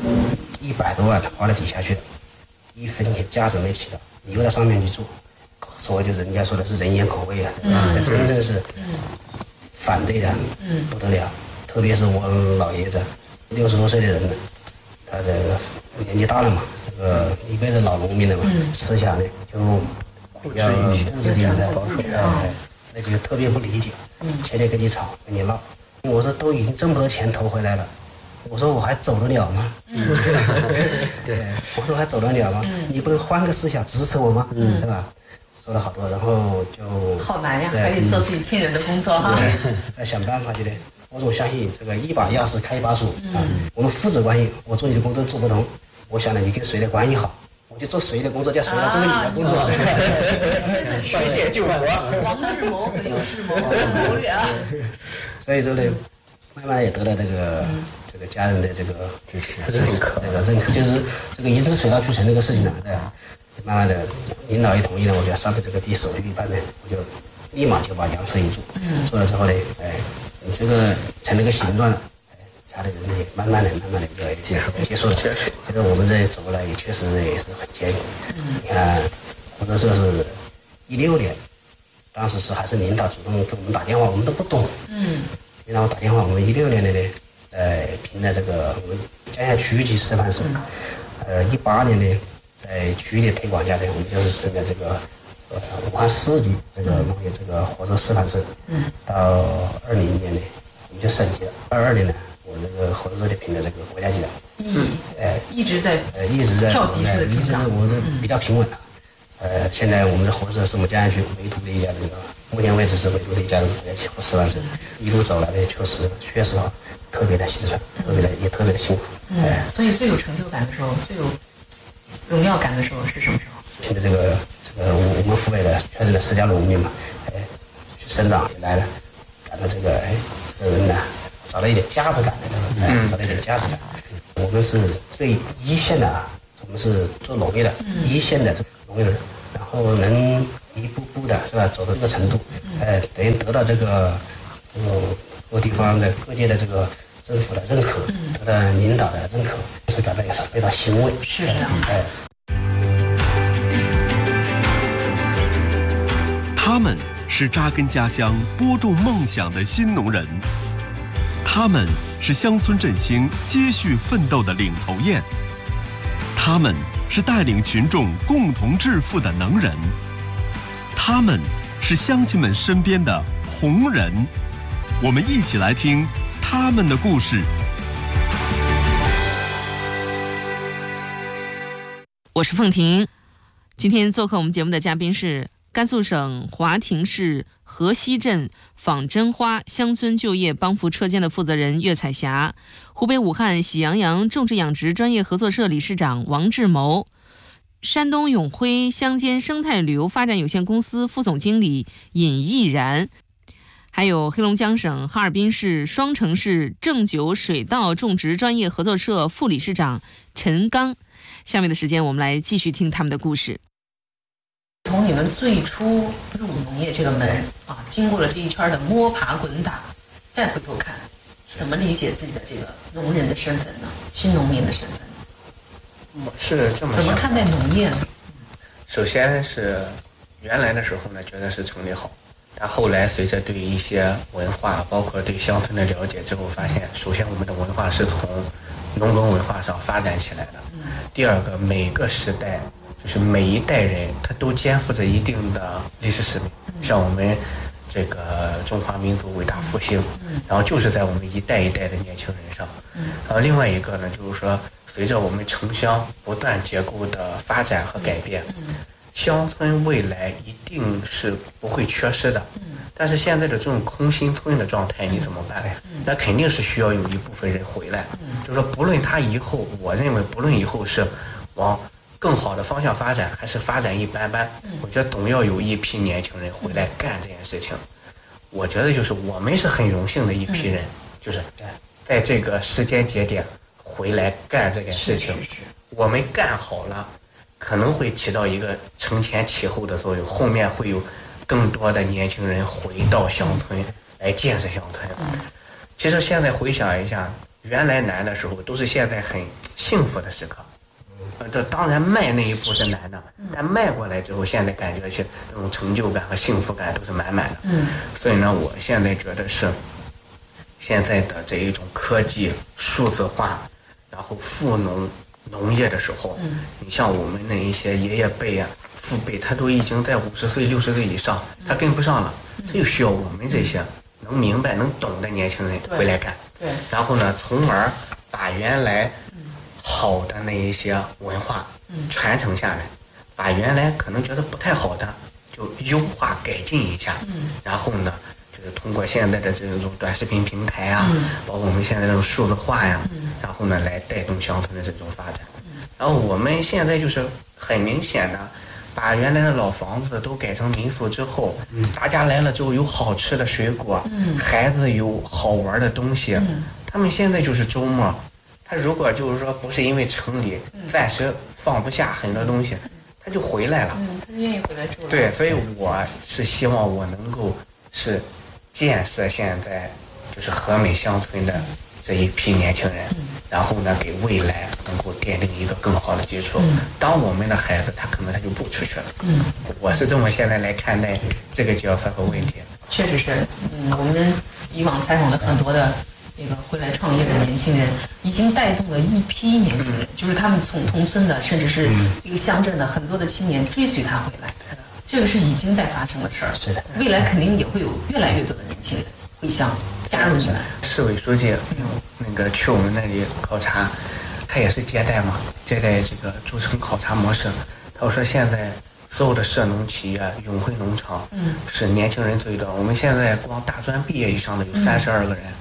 100多万花到底下去了，1分钱价值没起到，你又到上面去做，所谓就人家说的是人言口味啊，真正是反对的不得了。特别是我老爷子60多岁的人了，他这个年纪大了嘛，这个一辈子老农民的嘛，思想呢就比较固执一点的，那就特别不理解，天天跟你吵跟你闹。我说都已经这么多钱投回来了，我说我还走得了吗？对，我说还走得了吗？你不能换个思想支持我吗？是吧？说了好多，然后就好难呀，还得做自己亲人的工作哈。 再想办法就得。我总相信这个一把钥匙开一把锁啊。我们父子关系，我做你的工作做不同，我想呢，你跟谁的关系好，我就做谁的工作，叫谁来做你的工作。 缺陷救国， 王志谋很有智谋，很谋略啊。 所以说呢，慢慢也得到这个家人的这个支持、认可，就是这个饮水水到渠成这个事情呢，对吧？慢慢的，领导一同意呢，我就上面这个地手续一办呢，我就立马就把羊舍一做，做了之后呢，你这个成了个形状了，家里人也慢慢的就接受了。这个我们这走过来也确实也是很艰苦。你看，合作社是16年，当时还是领导主动给我们打电话，我们都不懂。领导打电话，我们16年的呢，在评的这个我们江夏区级示范省，18年呢，在区域的推广下呢，我们就是升的这个武汉市级这个农业这个合作示范省。到20年呢，我们就省级了。22年呢，我这个合作社就评的这个国家级了。 一直在跳级式的成长。 我这比较平稳了。现在我们的合作社是我们江夏区唯独的一家这个，目前为止是唯独的一家国家级示范省。一路走来呢，确实特别的辛酸，也特别的辛苦。 所以最有成就感的时候，最有荣耀感的时候是什么时候？ 现在这个我们湖北的全省的10家农民嘛，省长也来了，感到这个人呢找到一点价值感，找到一点价值感。我们们是最一线的啊，我们是做农业的一线的这个农业人，然后能一步步的是吧走到这个程度，等于得到这个各地方的各界的这个政府的认可，得到领导的认可，是感到也是非常欣慰。 是的， 他们是扎根家乡、播种梦想的新农人，他们是乡村振兴、接续奋斗的领头雁，他们是带领群众共同致富的能人，他们是乡亲们身边的红人。我们一起来听他们的故事。 我是凤婷，今天做客我们节目的嘉宾是甘肃省华亭市河西镇仿真花乡村就业帮扶车间的负责人岳彩霞，湖北武汉喜羊羊种植养殖专业合作社理事长王志谋，山东永辉乡间生态旅游发展有限公司副总经理尹毅然，还有黑龙江省哈尔滨市双城市正九水稻种植专业合作社副理事长陈刚。下面的时间我们来继续听他们的故事。 从你们最初入农业这个门啊，经过了这一圈的摸爬滚打，再回头看，怎么理解自己的这个农人的身份呢？新农民的身份呢？ 我是这么想的。 怎么看待农业呢？ 首先是原来的时候呢，觉得是城里好，但后来随着对一些文化，包括对乡村的了解之后，发现首先我们的文化是从农耕文化上发展起来的。第二个，每个时代就是每一代人他都肩负着一定的历史使命，像我们这个中华民族伟大复兴，然后就是在我们一代一代的年轻人上。然后另外一个呢，就是说随着我们城乡不断结构的发展和改变，乡村未来一定是不会缺失的。但是现在的这种空心村的状态你怎么办？那肯定是需要有一部分人回来，就是说不论他以后，我认为不论以后是往更好的方向发展还是发展一般般，我觉得总要有一批年轻人回来干这件事情。我觉得就是我们是很荣幸的一批人，就是在这个时间节点回来干这件事情。我们干好了，可能会起到一个承前启后的作用，后面会有更多的年轻人回到乡村来建设乡村。其实现在回想一下，原来难的时候都是现在很幸福的时刻。这当然迈那一步是难的，但迈过来之后，现在感觉是那种成就感和幸福感都是满满的。所以呢，我现在觉得是现在的这一种科技数字化，然后富农业的时候，你像我们那一些爷爷辈啊、父辈，他都已经在50岁、60岁以上，他跟不上了，这就需要我们这些能明白、能懂的年轻人回来干。然后呢，从而把原来好的那一些文化传承下来，把原来可能觉得不太好的就优化改进一下，然后呢，就是通过现在的这种短视频平台啊，包括我们现在这种数字化呀，然后呢来带动乡村的这种发展。然后我们现在就是很明显的把原来的老房子都改成民宿之后，大家来了之后有好吃的水果，孩子有好玩的东西，他们现在就是周末，他如果就是说不是因为城里暂时放不下很多东西，他就回来了， 他就愿意回来住了。 对，所以我是希望我能够是建设现在就是和美乡村的这一批年轻人，然后呢给未来能够奠定一个更好的基础。当我们的孩子他可能他就不出去了，我是这么现在来看待这个角色和问题。 确实是，我们以往采访了很多的这个回来创业的年轻人，已经带动了一批年轻人，就是他们从农村的，甚至是一个乡镇的很多的青年追随他回来，这个是已经在发生的事儿。是的，未来肯定也会有越来越多的年轻人回乡加入你们。 市委书记那个去我们那里考察，他也是接待嘛，接待这个驻城考察模式。他说现在所有的涉农企业、永辉农场，是年轻人最多。我们现在光大专毕业以上的有32个人。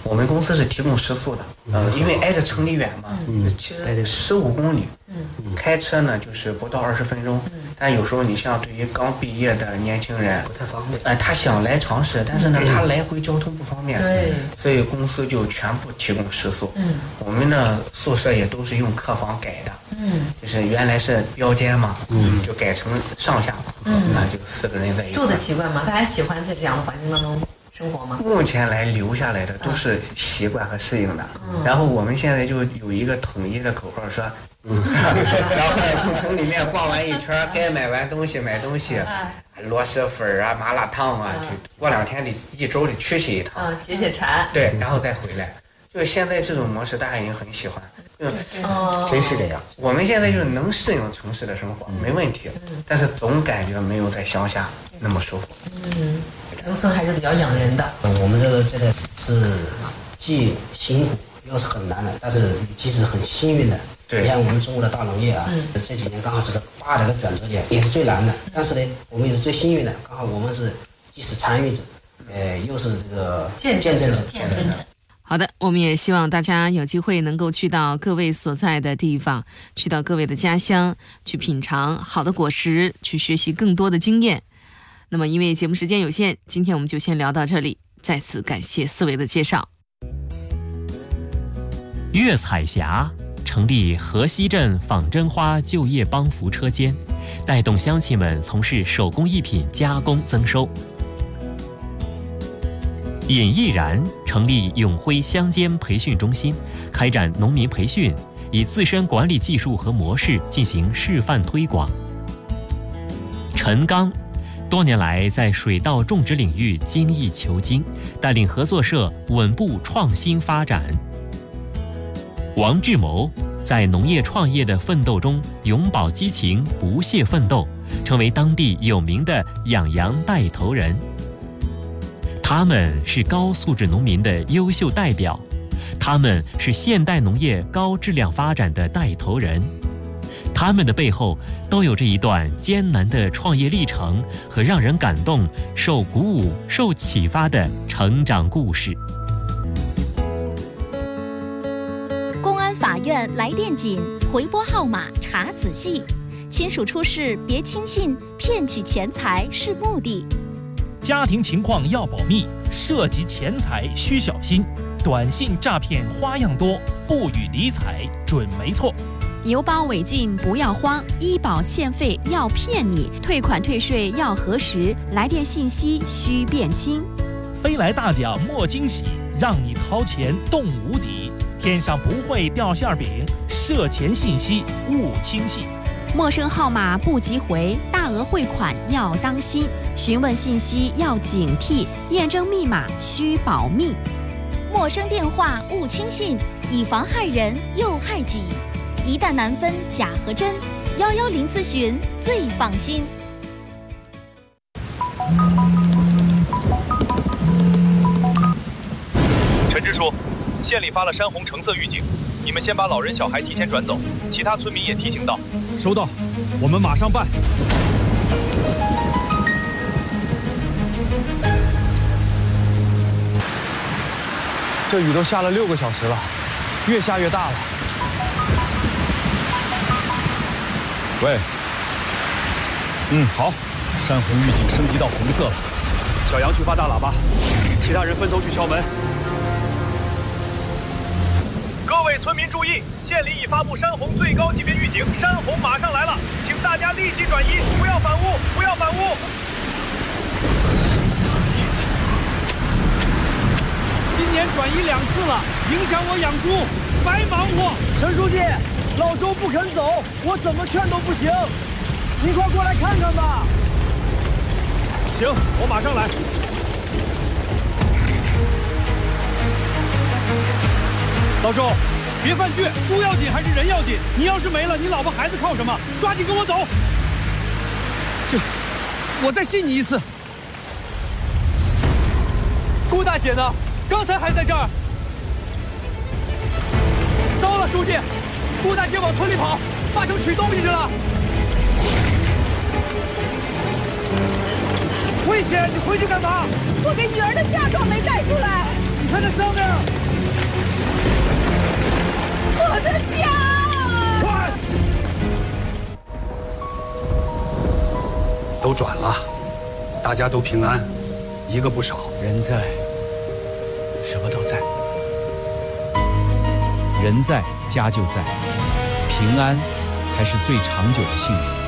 我们公司是提供食宿的，因为挨着城里远嘛，其实15公里，开车呢就是不到20分钟，但有时候你像对于刚毕业的年轻人不太方便， 他想来尝试，但是呢他来回交通不方便， 对， 所以公司就全部提供食宿。我们的宿舍也都是用客房改的，就是原来是标间嘛，就改成上下房，那就4个人在一块。 住的习惯吗？大家喜欢在这样的环境当中生活吗？ 目前来留下来的都是习惯和适应的。然后我们现在就有一个统一的口号说，然后从城里面逛完一圈，该买完东西买东西，螺蛳粉啊、麻辣烫啊，就过2天1周得去一趟， 解解馋。 对，然后再回来。就现在这种模式，大家已经很喜欢。 真是这样。 我们现在就是能适应城市的生活，没问题，但是总感觉没有在乡下那么舒服。 农村还是比较养人的。 我们这个是既辛苦又是很难的，但是既是很幸运的。 对， 你看我们中国的大农业啊，这几年刚好是个大的一个转折点，也是最难的。但是呢，我们也是最幸运的，刚好我们是既是参与者，又是这个见证者。 好的，我们也希望大家有机会能够去到各位所在的地方，去到各位的家乡，去品尝好的果实，去学习更多的经验。那么因为节目时间有限，今天我们就先聊到这里，再次感谢4位的介绍。 粤彩霞成立河西镇仿真花就业帮扶车间，带动乡亲们从事手工艺品加工增收。尹毅然成立永辉乡间培训中心，开展农民培训，以自身管理技术和模式进行示范推广。陈刚多年来在水稻种植领域精益求精，带领合作社稳步创新发展。王志谋在农业创业的奋斗中永葆激情，不懈奋斗，成为当地有名的养羊带头人。他们是高素质农民的优秀代表，他们是现代农业高质量发展的带头人，他们的背后都有着一段艰难的创业历程和让人感动、受鼓舞、受启发的成长故事。 公安法院来电紧，回拨号码查仔细，亲属出事别轻信，骗取钱财是目的。 家庭情况要保密，涉及钱财需小心。短信诈骗花样多，不予理睬准没错。 邮包违禁不要慌，医保欠费要骗你，退款退税要核实，来电信息需辨清。 飞来大奖莫惊喜，让你掏钱动无底。天上不会掉馅饼，涉钱信息勿轻信。 陌生号码不急回，大额汇款要当心，询问信息要警惕，验证密码需保密。 陌生电话勿轻信，以防害人又害己。一旦难分假和真，110咨询最放心。 陈支书，县里发了山洪橙色预警，你们先把老人小孩提前转走，其他村民也提醒到。 收到，我们马上办。 这雨都下了6个小时了，越下越大了。喂，好，山洪预警升级到红色了。小杨去发大喇叭，其他人分头去敲门。 各位村民注意，县里已发布山洪最高级别预警，山洪马上来了，请大家立即转移，不要反屋，不要反屋。 今年转移2次了，影响我养猪，白忙活。 陈书记，老周不肯走，我怎么劝都不行，你快过来看看吧。 行，我马上来。老周，别犯倔，猪要紧还是人要紧？你要是没了，你老婆孩子靠什么？抓紧跟我走。我再信你一次。顾大姐呢？刚才还在这儿。糟了，书记，顾大姐往村里跑，八成取东西去了。危险！你回去干嘛？ 我给女儿的嫁妆没带出来。 你看这上面， 我的家！ 快！ 都转了，大家都平安，一个不少。 人在，什么都在。人在，家就在，平安才是最长久的幸福。